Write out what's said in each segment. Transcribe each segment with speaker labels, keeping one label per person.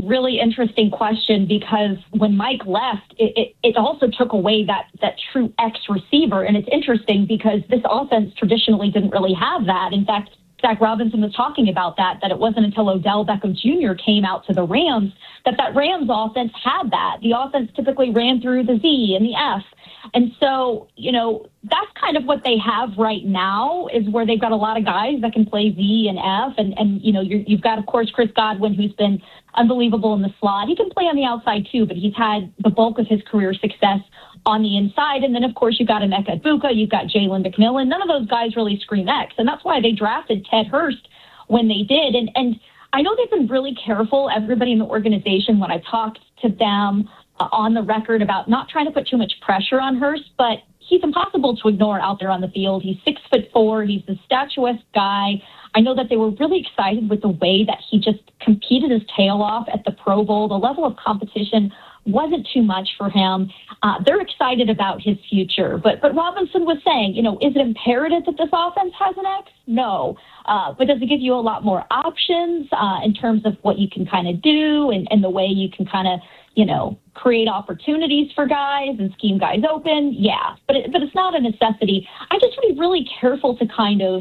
Speaker 1: really interesting question because when Mike left, it also took away that true X receiver. And it's interesting because this offense traditionally didn't really have that. In fact, Zach Robinson was talking about that it wasn't until Odell Beckham Jr. came out to the Rams that Rams offense had that. The offense typically ran through the Z and the F. And so, that's kind of what they have right now is where they've got a lot of guys that can play Z and F. And you've got, of course, Chris Godwin, who's been unbelievable in the slot. He can play on the outside, too, but he's had the bulk of his career success on the inside. And then, of course, you've got Emeka Egbuka, you've got Jalen McMillan. None of those guys really scream X. And that's why they drafted Ted Hurst when they did. And I know they've been really careful, everybody in the organization, when I talked to them on the record about not trying to put too much pressure on Hurst, but he's impossible to ignore out there on the field. He's 6'4". He's the statuesque guy. I know that they were really excited with the way that he just competed his tail off at the Pro Bowl. The level of competition wasn't too much for him. They're excited about his future. But Robinson was saying, is it imperative that this offense has an X? No. But does it give you a lot more options in terms of what you can kind of do and the way you can kind of, create opportunities for guys and scheme guys open? Yeah. But it's not a necessity. I just want to be really careful to kind of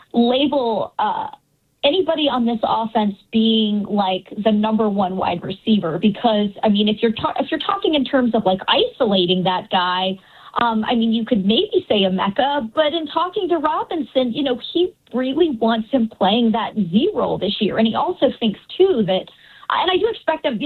Speaker 1: label anybody on this offense being like the number one wide receiver, because if you're talking in terms of like isolating that guy, you could maybe say Emeka, but in talking to Robinson, he really wants him playing that Z role this year, and he also thinks too that, and I do expect him,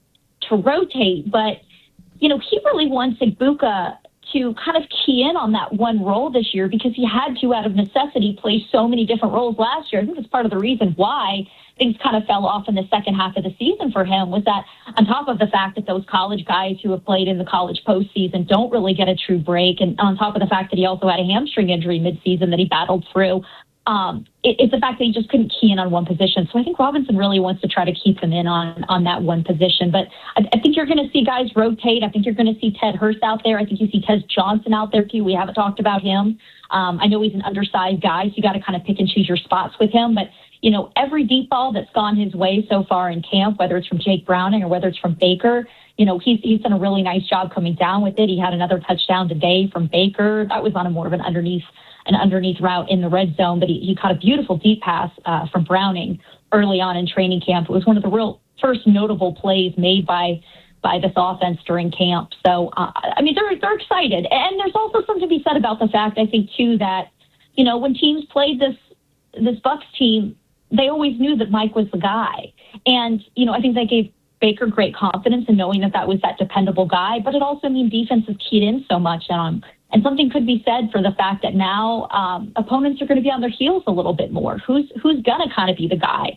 Speaker 1: to rotate, but he really wants Egbuka to kind of key in on that one role this year because he had to, out of necessity, play so many different roles last year. I think that's part of the reason why things kind of fell off in the second half of the season for him, was that on top of the fact that those college guys who have played in the college postseason don't really get a true break, and on top of the fact that he also had a hamstring injury midseason that he battled through, it's the fact that he just couldn't key in on one position. So I think Robinson really wants to try to keep him in on that one position. But I think you're going to see guys rotate. I think you're going to see Ted Hurst out there. I think you see Tez Johnson out there, too. We haven't talked about him. I know he's an undersized guy, so you got to kind of pick and choose your spots with him. But, every deep ball that's gone his way so far in camp, whether it's from Jake Browning or whether it's from Baker, he's done a really nice job coming down with it. He had another touchdown today from Baker. That was on a more of an underneath route in the red zone, but he caught a beautiful deep pass from Browning early on in training camp. It was one of the real first notable plays made by this offense during camp. So, they're excited. And there's also something to be said about the fact, I think, too, that, when teams played this Bucs team, they always knew that Mike was the guy. And, I think they gave Baker great confidence in knowing that was that dependable guy, but it also means defense is keyed in so much on him. And something could be said for the fact that now opponents are going to be on their heels a little bit more. Who's going to kind of be the guy?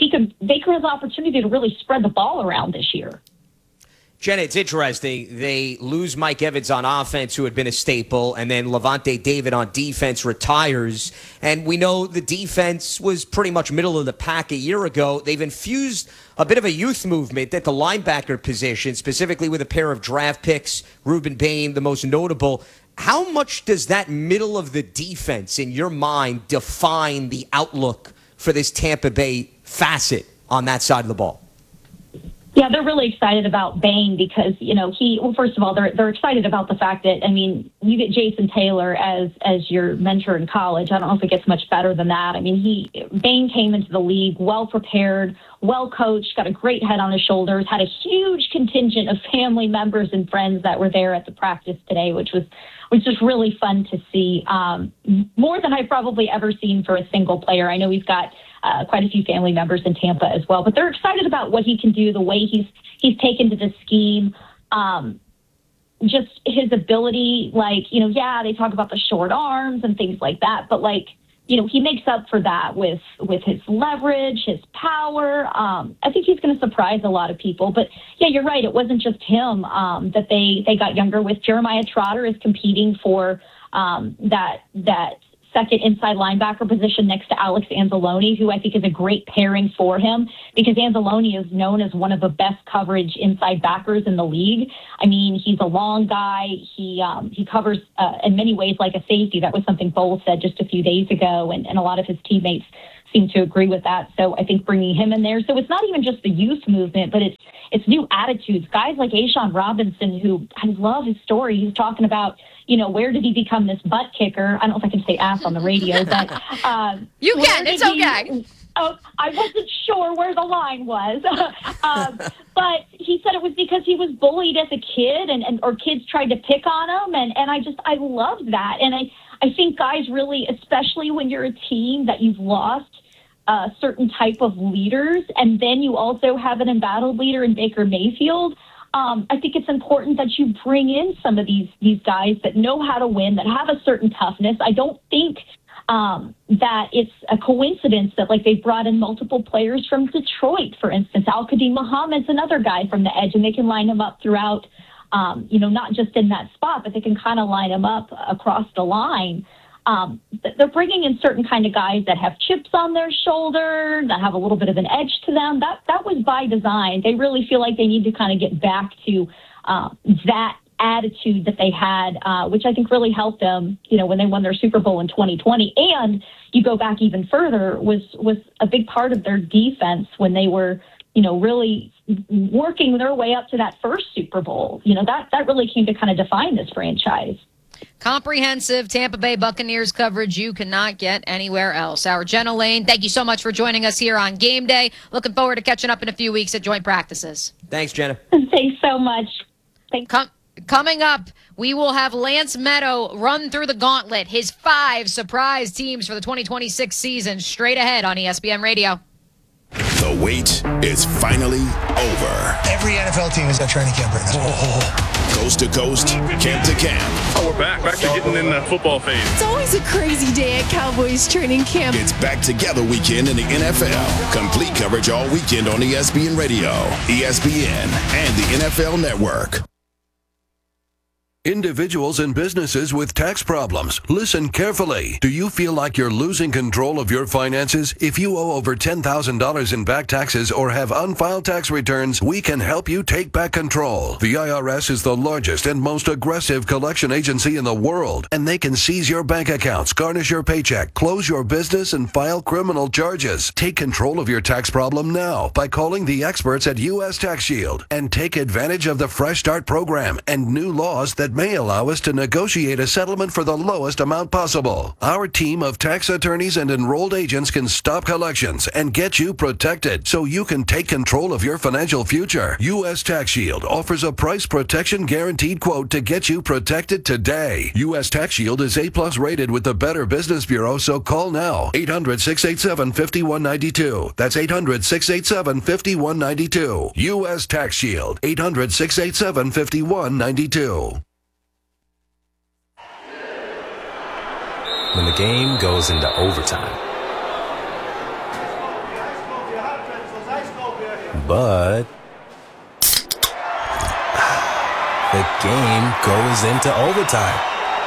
Speaker 1: Baker has an opportunity to really spread the ball around this year.
Speaker 2: Jenna, it's interesting. They lose Mike Evans on offense, who had been a staple, and then Levante David on defense retires. And we know the defense was pretty much middle of the pack a year ago. They've infused a bit of a youth movement at the linebacker position, specifically with a pair of draft picks, Ruben Bain, the most notable. How much does that middle of the defense, in your mind, define the outlook for this Tampa Bay facet on that side of the ball?
Speaker 1: Yeah, they're really excited about Bain because, first of all, they're excited about the fact that, you get Jason Taylor as your mentor in college. I don't know if it gets much better than that. Bain came into the league well prepared, well coached, got a great head on his shoulders, had a huge contingent of family members and friends that were there at the practice today, which was just really fun to see. More than I've probably ever seen for a single player. I know he's got quite a few family members in Tampa as well, but they're excited about what he can do, the way he's taken to the scheme, just his ability. They talk about the short arms and things like that, but he makes up for that with his leverage, his power. I think he's going to surprise a lot of people. But yeah, you're right. It wasn't just him that they got younger with. Jeremiah Trotter is competing for that second inside linebacker position next to Alex Anzalone, who I think is a great pairing for him because Anzalone is known as one of the best coverage inside backers in the league. He's a long guy. He covers in many ways like a safety. That was something Bowles said just a few days ago, and a lot of his teammates seem to agree with that. So I think bringing him in there. So it's not even just the youth movement, but it's new attitudes. Guys like A'Shawn Robinson, who I love his story. He's talking about, where did he become this butt kicker? I don't know if I can say ass on the radio, but
Speaker 3: you can. It's okay.
Speaker 1: I wasn't sure where the line was. But he said it was because he was bullied as a kid or kids tried to pick on him. And I loved that. And I think guys really, especially when you're a team that you've lost a certain type of leaders, and then you also have an embattled leader in Baker Mayfield, I think it's important that you bring in some of these guys that know how to win, that have a certain toughness. I don't think that it's a coincidence that they brought in multiple players from Detroit, for instance. Al-Qadim Muhammad's another guy from the edge, and they can line him up throughout, not just in that spot, but they can kind of line him up across the line. They're bringing in certain kind of guys that have chips on their shoulder, that have a little bit of an edge to them. That was by design. They really feel like they need to kind of get back to that attitude that they had, which I think really helped them, when they won their Super Bowl in 2020. And you go back even further, was a big part of their defense when they were, really working their way up to that first Super Bowl. That really came to kind of define this franchise.
Speaker 3: Comprehensive Tampa Bay Buccaneers coverage you cannot get anywhere else. Our Jenna Lane, thank you so much for joining us here on Game Day. Looking forward to catching up in a few weeks at joint practices.
Speaker 2: Thanks, Jenna.
Speaker 1: Thanks so much. Thanks.
Speaker 3: Coming up, we will have Lance Meadow run through the gauntlet, his 5 surprise teams for the 2026 season, straight ahead on ESPN Radio.
Speaker 4: The wait is finally over.
Speaker 5: Every NFL team is at training camp right now.
Speaker 4: Coast to coast, camp to camp.
Speaker 6: Oh, we're back to getting in the football phase.
Speaker 7: It's always a crazy day at Cowboys training camp.
Speaker 4: It's back together weekend in the NFL. Complete coverage all weekend on ESPN Radio, ESPN, and the NFL Network.
Speaker 8: Individuals and businesses with tax problems, listen carefully. Do you feel like you're losing control of your finances? If you owe over $10,000 in back taxes or have unfiled tax returns, we can help you take back control. The IRS is the largest and most aggressive collection agency in the world, and they can seize your bank accounts, garnish your paycheck, close your business, and file criminal charges. Take control of your tax problem now by calling the experts at U.S. Tax Shield and take advantage of the Fresh Start program and new laws that may allow us to negotiate a settlement for the lowest amount possible. Our team of tax attorneys and enrolled agents can stop collections and get you protected so you can take control of your financial future. U.S. Tax Shield offers a price protection guaranteed quote to get you protected today. U.S. Tax Shield is A+ rated with the Better Business Bureau, so call now. 800-687-5192. That's 800-687-5192. U.S. Tax Shield. 800-687-5192.
Speaker 9: When the game goes into overtime. But the game goes into overtime.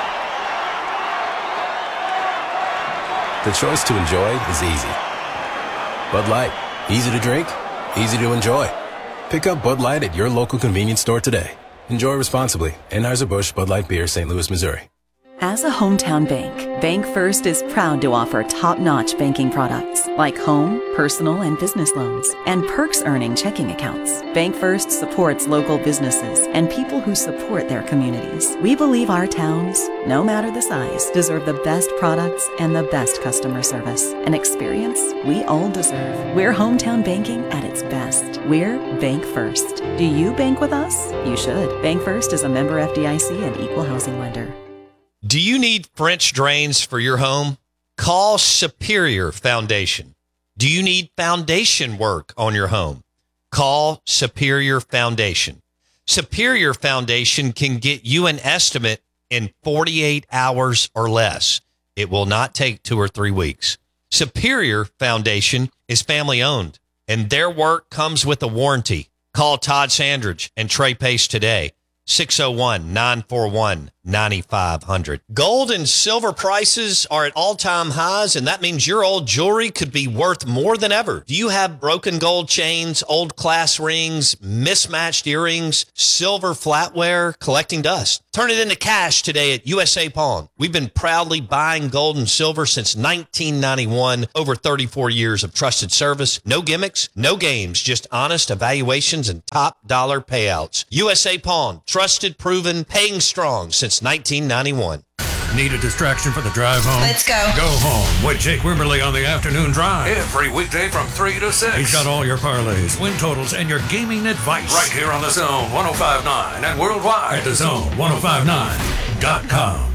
Speaker 9: The choice to enjoy is easy. Bud Light. Easy to drink, easy to enjoy. Pick up Bud Light at your local convenience store today. Enjoy responsibly. Anheuser-Busch Bud Light Beer, St. Louis, Missouri.
Speaker 10: As a hometown bank, BankFirst is proud to offer top-notch banking products like home, personal, and business loans, and perks-earning checking accounts. BankFirst supports local businesses and people who support their communities. We believe our towns, no matter the size, deserve the best products and the best customer service, an experience we all deserve. We're hometown banking at its best. We're BankFirst. Do you bank with us? You should. BankFirst is a member FDIC and equal housing lender.
Speaker 11: Do you need French drains for your home? Call Superior Foundation. Do you need foundation work on your home? Call Superior Foundation. Superior Foundation can get you an estimate in 48 hours or less. It will not take 2 or 3 weeks. Superior Foundation is family owned, and their work comes with a warranty. Call Todd Sandridge and Trey Pace today. 601-941-9500. Gold and silver prices are at all-time highs, and that means your old jewelry could be worth more than ever. Do you have broken gold chains, old class rings, mismatched earrings, silver flatware, collecting dust? Turn it into cash today at USA Pawn. We've been proudly buying gold and silver since 1991, over 34 years of trusted service. No gimmicks, no games, just honest evaluations and top dollar payouts. USA Pawn, trusted, proven, paying strong since 1991.
Speaker 12: Need a distraction for the drive home?
Speaker 13: Let's go.
Speaker 12: Go home with Jake Wimberly on the afternoon drive.
Speaker 8: Every weekday from 3 to 6.
Speaker 12: He's got all your parlays, win totals, and your gaming advice.
Speaker 8: Right here on the Zone 105.9 and worldwide
Speaker 12: at the Zone1059.com.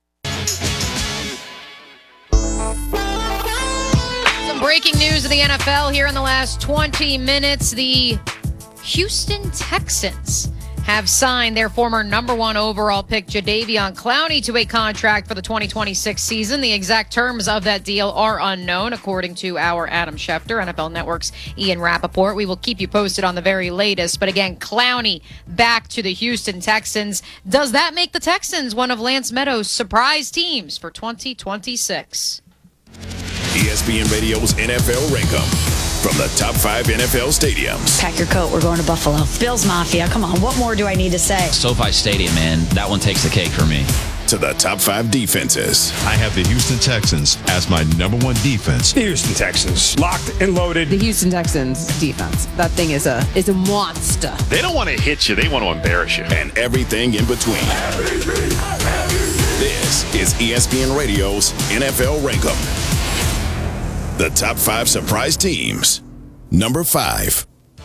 Speaker 3: Some breaking news of the NFL here in the last 20 minutes. The Houston Texans have signed their former number 1 overall pick Jadeveon Clowney to a contract for the 2026 season. The exact terms of that deal are unknown, according to our Adam Schefter, NFL Network's Ian Rappaport. We will keep you posted on the very latest. But again, Clowney back to the Houston Texans. Does that make the Texans one of Lance Meadows' surprise teams for 2026?
Speaker 4: ESPN Radio's NFL Rank-Em from the top 5 NFL stadiums.
Speaker 14: Pack your coat. We're going to Buffalo. Bills Mafia. Come on. What more do I need to say?
Speaker 15: SoFi Stadium, man. That one takes the cake for me.
Speaker 4: To the top 5 defenses.
Speaker 16: I have the Houston Texans as my number 1 defense.
Speaker 17: The Houston Texans, locked and loaded.
Speaker 7: The Houston Texans defense. That thing is a monster.
Speaker 6: They don't want to hit you. They want to embarrass you.
Speaker 4: And everything in between. This is ESPN Radio's NFL Rank-Em. The top 5 surprise teams. Number 5.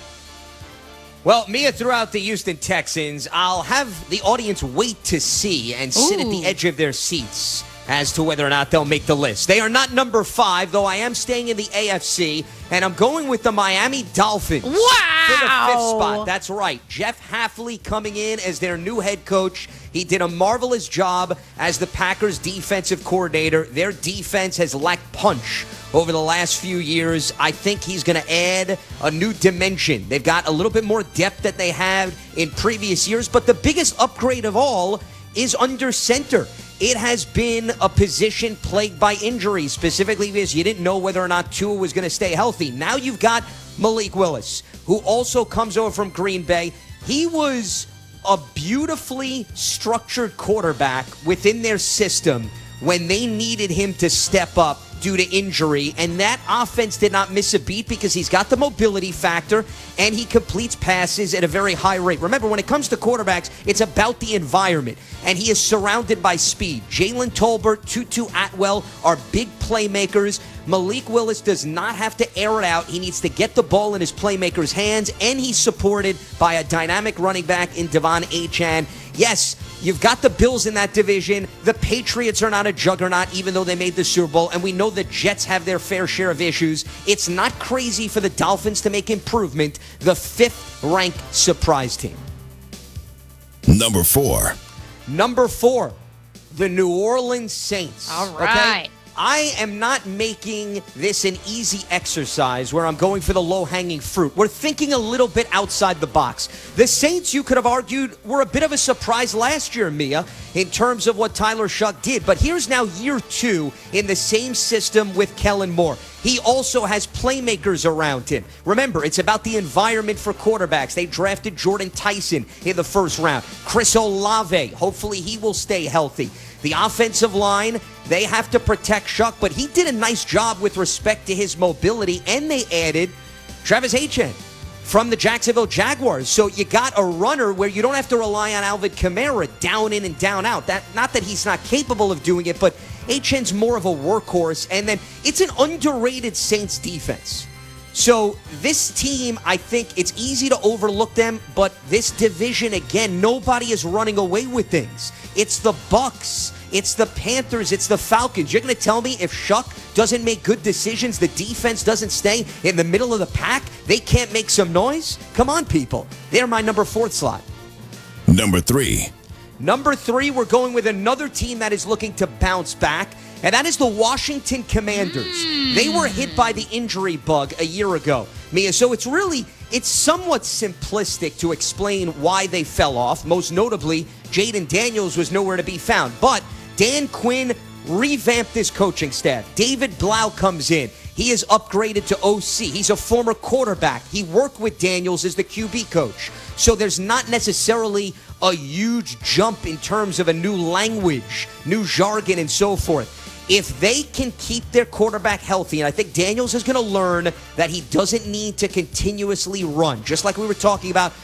Speaker 2: Well, Mia, throughout the Houston Texans, I'll have the audience wait to see and sit at the edge of their seats as to whether or not they'll make the list. They are not number 5, though I am staying in the AFC, and I'm going with the Miami Dolphins.
Speaker 3: Wow!
Speaker 2: For the 5th spot. That's right. Jeff Hafley coming in as their new head coach. He did a marvelous job as the Packers defensive coordinator. Their defense has lacked punch over the last few years. I think he's going to add a new dimension. They've got a little bit more depth that they had in previous years, but the biggest upgrade of all is under center. It has been a position plagued by injuries, specifically because you didn't know whether or not Tua was going to stay healthy. Now you've got Malik Willis, who also comes over from Green Bay. He was a beautifully structured quarterback within their system when they needed him to step up due to injury, and that offense did not miss a beat because he's got the mobility factor and he completes passes at a very high rate. Remember, when it comes to quarterbacks, it's about the environment, and he is surrounded by speed. Jalen Tolbert, Tutu Atwell are big playmakers. Malik Willis does not have to air it out. He needs to get the ball in his playmakers' hands, and he's supported by a dynamic running back in Devon Achane. Yes, you've got the Bills in that division. The Patriots are not a juggernaut, even though they made the Super Bowl, and we know the Jets have their fair share of issues. It's not crazy for the Dolphins to make improvement. The 5th-ranked surprise team.
Speaker 4: Number 4.
Speaker 2: Number 4, the New Orleans Saints.
Speaker 3: All right.
Speaker 2: Okay? I am not making this an easy exercise where I'm going for the low-hanging fruit. We're thinking a little bit outside the box. The Saints, you could have argued, were a bit of a surprise last year, Mia, in terms of what Tyler Shuck did. But here's now year 2 in the same system with Kellen Moore. He also has playmakers around him. Remember, it's about the environment for quarterbacks. They drafted Jordan Tyson in the 1st round. Chris Olave, hopefully he will stay healthy. The offensive line, they have to protect Shuck, but he did a nice job with respect to his mobility, and they added Travis Etienne from the Jacksonville Jaguars. So you got a runner where you don't have to rely on Alvin Kamara down in and down out. Not that he's not capable of doing it, but Etienne's more of a workhorse. And then it's an underrated Saints defense. So this team, I think it's easy to overlook them, but this division, again, nobody is running away with things. It's the Bucs, it's the Panthers, it's the Falcons. You're going to tell me if Shuck doesn't make good decisions, the defense doesn't stay in the middle of the pack, they can't make some noise? Come on, people. They're my number 4th slot.
Speaker 4: Number 3.
Speaker 2: Number 3, we're going with another team that is looking to bounce back, and that is the Washington Commanders. They were hit by the injury bug a year ago, Mia, so it's it's somewhat simplistic to explain why they fell off. Most notably, Jaden Daniels was nowhere to be found. But Dan Quinn revamped his coaching staff. David Blau comes in. He is upgraded to OC. He's a former quarterback. He worked with Daniels as the QB coach. So there's not necessarily a huge jump in terms of a new language, new jargon, and so forth. If they can keep their quarterback healthy, and I think Daniels is going to learn that he doesn't need to continuously run, just like we were talking about